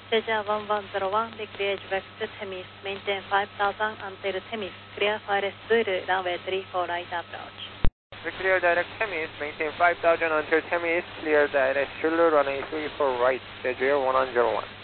Cheja 1101, declare direct to Temis, maintain 5000 until Temis, clear for Zulu, runway 34 right approach. Clear direct Temis, maintain 5000 until Temis, clear direct Zulu, runway 34 right, Cheja 1101.